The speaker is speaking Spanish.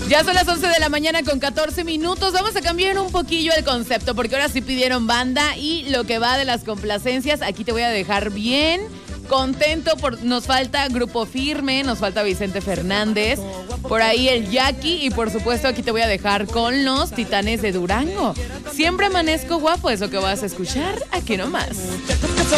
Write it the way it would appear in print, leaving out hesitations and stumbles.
Ya son las 11 de la mañana con 14 minutos. Vamos a cambiar un poquillo el concepto porque ahora sí pidieron banda y lo que va de las complacencias, aquí te voy a dejar bien contento. Nos falta Grupo Firme, nos falta Vicente Fernández, por ahí el Jackie y por supuesto aquí te voy a dejar con los Titanes de Durango. Siempre amanezco guapo, eso que vas a escuchar aquí nomás.